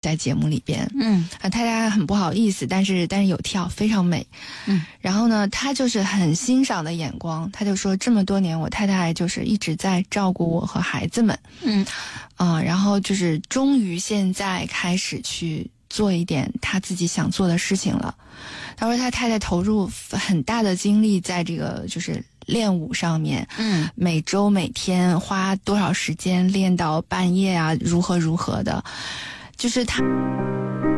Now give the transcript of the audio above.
在节目里边。太太很不好意思，但是有跳，非常美。然后呢，他就是很欣赏的眼光，他就说这么多年我太太就是一直在照顾我和孩子们。然后就是终于现在开始去做一点他自己想做的事情了。他说他太太投入很大的精力在这个就是练舞上面，每周每天花多少时间练到半夜啊，如何的，就是他